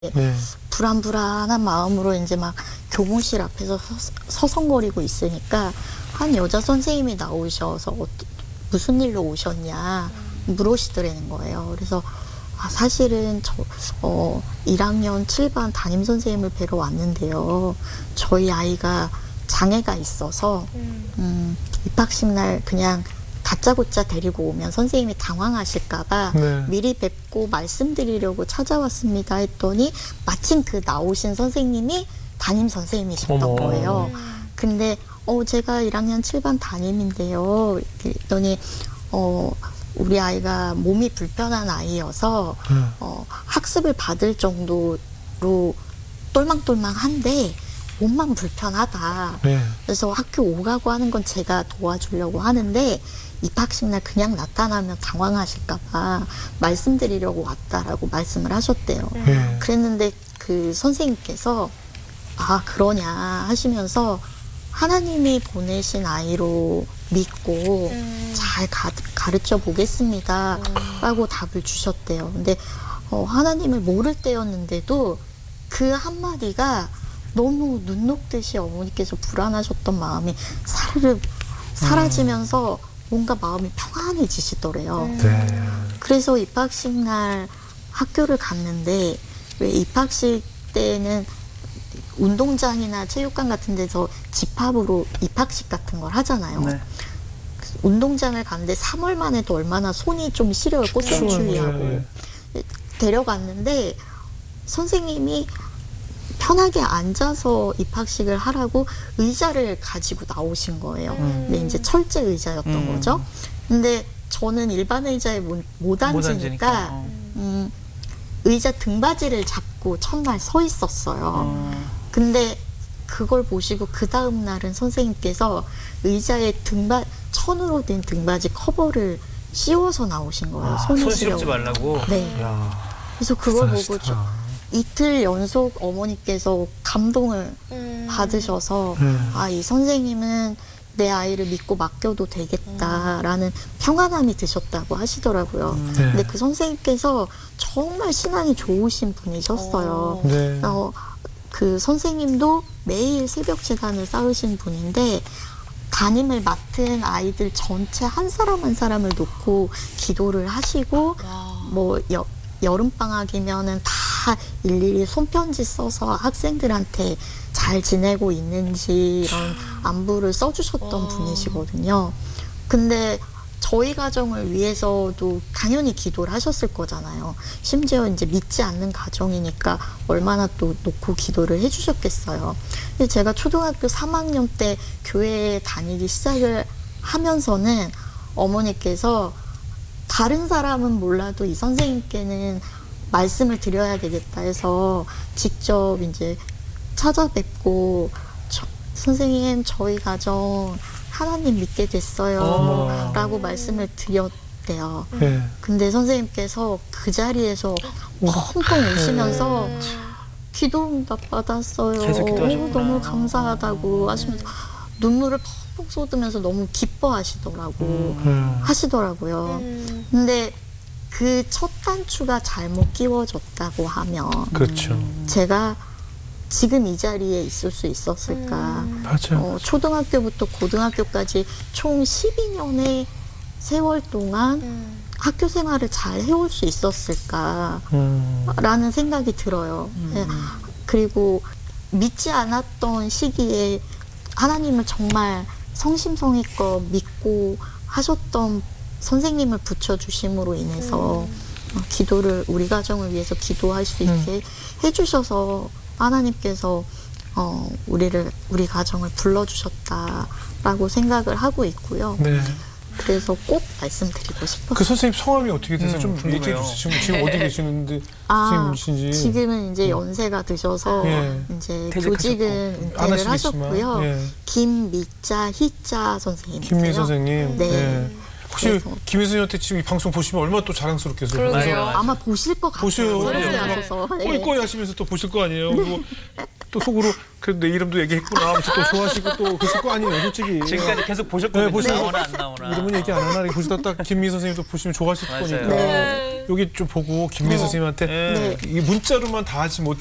네. 불안불안한 마음으로 이제 막 교무실 앞에서 서성거리고 있으니까 한 여자 선생님이 나오셔서 무슨 일로 오셨냐 물으시더라는 거예요. 그래서 사실은 저 1학년 7반 담임 선생님을 뵈러 왔는데요. 저희 아이가 장애가 있어서 입학식 날 그냥 다짜고짜 데리고 오면 선생님이 당황하실까봐 네. 미리 뵙고 말씀드리려고 찾아왔습니다 했더니 마침 그 나오신 선생님이 담임 선생님이셨던 어머. 거예요. 근데 제가 1학년 7반 담임인데요. 그랬더니 우리 아이가 몸이 불편한 아이여서 학습을 받을 정도로 똘망똘망한데 몸만 불편하다. 네. 그래서 학교 오가고 하는 건 제가 도와주려고 하는데 입학식 날 그냥 나타나면 당황하실까봐 말씀드리려고 왔다라고 말씀을 하셨대요. 네. 그랬는데 그 선생님께서 그러냐 하시면서 하나님이 보내신 아이로 믿고 잘 가르쳐 보겠습니다 라고 답을 주셨대요. 근데 하나님을 모를 때였는데도 그 한마디가 너무 눈 녹듯이 어머니께서 불안하셨던 마음이 사르르 사라지면서 뭔가 마음이 평안해지시더래요. 네. 그래서 입학식 날 학교를 갔는데 왜 입학식 때는 운동장이나 체육관 같은 데서 집합으로 입학식 같은 걸 하잖아요. 네. 운동장을 갔는데 3월 만에 해도 얼마나 손이 좀 시려요. 꽃샘추위하고. 네. 데려갔는데 선생님이 편하게 앉아서 입학식을 하라고 의자를 가지고 나오신 거예요. 근데 이제 철제 의자였던 거죠. 근데 저는 일반 의자에 못 앉으니까 의자 등받이를 잡고 첫날 서 있었어요. 근데 그걸 보시고 그 다음 날은 선생님께서 의자에 천으로 된 등받이 커버를 씌워서 나오신 거예요. 손이 손 시려워. 시렵지 말라고. 네. 야, 그래서 그걸 보고 대단하시다. 이틀 연속 어머니께서 감동을 받으셔서 이 선생님은 내 아이를 믿고 맡겨도 되겠다라는 평안함이 드셨다고 하시더라고요. 네. 근데 그 선생님께서 정말 신앙이 좋으신 분이셨어요. 네. 그 선생님도 매일 새벽 재단을 쌓으신 분인데 담임을 맡은 아이들 전체 한 사람 한 사람을 놓고 기도를 하시고 뭐 여름방학이면은 다 일일이 손편지 써서 학생들한테 잘 지내고 있는지 이런 안부를 써주셨던 분이시거든요. 근데 저희 가정을 위해서도 당연히 기도를 하셨을 거잖아요. 심지어 이제 믿지 않는 가정이니까 얼마나 또 놓고 기도를 해주셨겠어요. 근데 제가 초등학교 3학년 때 교회에 다니기 시작을 하면서는 어머니께서 다른 사람은 몰라도 이 선생님께는 말씀을 드려야 되겠다 해서 직접 이제 찾아뵙고 선생님 저희 가정 하나님 믿게 됐어요 라고 말씀을 드렸대요. 네. 근데 선생님께서 그 자리에서 펑펑 우시면서 기도 응답 받았어요. 계속 기도하셨구나. 너무 감사하다고 하시면서 눈물을 펑펑 쏟으면서 너무 기뻐하시더라고 하시더라고요. 근데 그 첫 단추가 잘못 끼워졌다고 하면 그렇죠. 제가 지금 이 자리에 있을 수 있었을까? 맞아요. 초등학교부터 고등학교까지 총 12년의 세월 동안 학교 생활을 잘 해올 수 있었을까라는 생각이 들어요. 네. 그리고 믿지 않았던 시기에 하나님을 정말 성심성의껏 믿고 하셨던 선생님을 붙여주심으로 인해서 기도를 우리 가정을 위해서 기도할 수 있게 해주셔서 하나님께서 우리 가정을 불러주셨다라고 생각을 하고 있고요. 네. 그래서 꼭 말씀드리고 싶었어요. 그 선생님 성함이 어떻게 되세요? 좀 궁금해요. 얘기해 주세요. 지금 어디 계시는데 선생님이신지. 지금은 이제 연세가 드셔서 예. 이제 퇴직하셨고. 교직은 안 은퇴를 하시겠지만, 하셨고요. 예. 김미자 희자 선생님이세요. 김미 선생님. 네. 예. 혹시 그래서- 김미 선생님한테 지금 이 방송 보시면 얼마나 또 자랑스럽겠어요. 그러게요. 아마 보실 것 같아요. 보셔요. 서울에 네. 하셔서. 네. 꼬이꼬이 하시면서 또 보실 거 아니에요. 그리고 또 속으로 그래도 내 이름도 얘기했구나 하면서 또 좋아하시고 또 그러실 거 아니에요. 솔직히. 지금까지 계속 보셨거든요. 네, 보시고. 나오나 안 나오나. 이름은 얘기 안 하나 보시다 딱 김미 선생님도 보시면 좋아하실 맞아요. 거니까. 네. 여기 좀 보고 김민수 네. 선생님한테 네. 이 문자로만 다 하지 못